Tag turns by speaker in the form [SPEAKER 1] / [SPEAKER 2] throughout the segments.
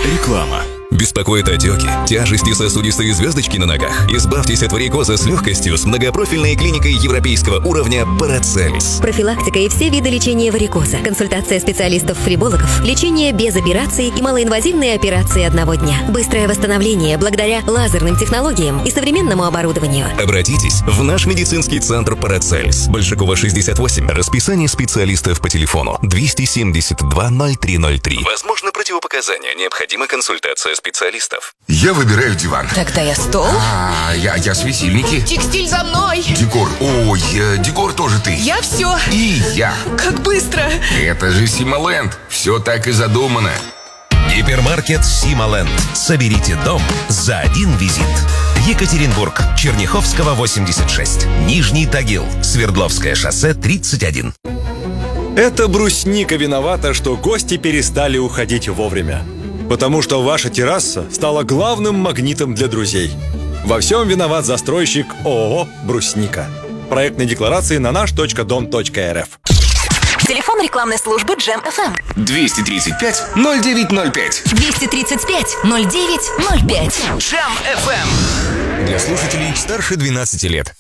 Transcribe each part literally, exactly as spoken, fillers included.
[SPEAKER 1] Реклама.
[SPEAKER 2] Беспокоит отеки, тяжести, сосудистые звездочки на ногах? Избавьтесь от варикоза с легкостью с многопрофильной клиникой европейского уровня Парацельс.
[SPEAKER 3] Профилактика и все виды лечения варикоза. Консультация специалистов-фрибологов. Лечение без операций и малоинвазивные операции одного дня. Быстрое восстановление благодаря лазерным технологиям и современному оборудованию.
[SPEAKER 2] Обратитесь в наш медицинский центр Парацельс. Большакова, шестьдесят восемь. Расписание специалистов по телефону двести семьдесят два ноль три ноль три. Возможно, противопоказания. Необходима консультация специалистов.
[SPEAKER 4] Я выбираю диван.
[SPEAKER 5] Тогда я стол.
[SPEAKER 4] А, я, я светильники.
[SPEAKER 5] Текстиль за мной.
[SPEAKER 4] Декор. Ой, э, декор тоже ты.
[SPEAKER 5] Я все.
[SPEAKER 4] И я.
[SPEAKER 5] Как быстро.
[SPEAKER 4] Это же Симоленд. Все так и задумано.
[SPEAKER 6] Гипермаркет Симоленд. Соберите дом за один визит. Екатеринбург, Черняховского, восемьдесят шесть. Нижний Тагил, Свердловское шоссе, тридцать один.
[SPEAKER 1] Это брусника виновата, что гости перестали уходить вовремя. Потому что ваша терраса стала главным магнитом для друзей. Во всем виноват застройщик ООО «Брусника». Проектные декларации на наш точка дом точка рф.
[SPEAKER 5] Телефон рекламной службы Джем эф эм.
[SPEAKER 4] двести тридцать пять ноль девять ноль пять.
[SPEAKER 5] двести тридцать пять ноль девять ноль пять.
[SPEAKER 6] Джем эф эм.
[SPEAKER 2] Для слушателей старше двенадцати лет.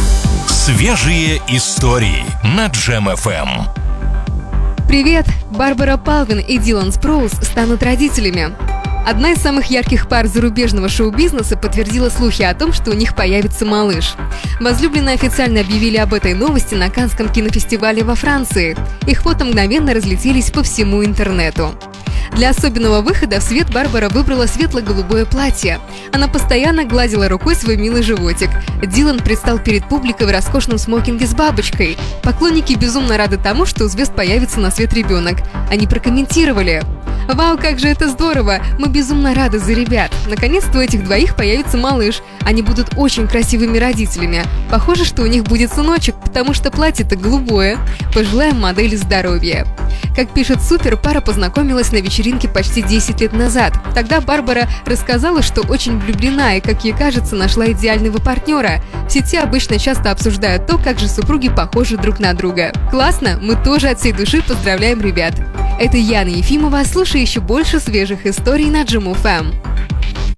[SPEAKER 6] Свежие истории на Джем эф эм.
[SPEAKER 7] Привет! Барбара Палвин и Дилан Спроус станут родителями. Одна из самых ярких пар зарубежного шоу-бизнеса подтвердила слухи о том, что у них появится малыш. Возлюбленные официально объявили об этой новости на Каннском кинофестивале во Франции. Их фото мгновенно разлетелись по всему интернету. Для особенного выхода в свет Барбара выбрала светло-голубое платье. Она постоянно гладила рукой свой милый животик. Дилан предстал перед публикой в роскошном смокинге с бабочкой. Поклонники безумно рады тому, что у звезд появится на свет ребенок. Они прокомментировали: «Вау, как же это здорово! Мы безумно рады за ребят! Наконец-то у этих двоих появится малыш. Они будут очень красивыми родителями. Похоже, что у них будет сыночек, потому что платье-то голубое. Пожелаем модели здоровья». Как пишет Супер, пара познакомилась на вечеринке почти десять лет назад. Тогда Барбара рассказала, что очень влюблена и, как ей кажется, нашла идеального партнера. В сети обычно часто обсуждают то, как же супруги похожи друг на друга. Классно! Мы тоже от всей души поздравляем ребят. Это Яна Ефимова. Слушай еще больше свежих историй на Джем эф эм.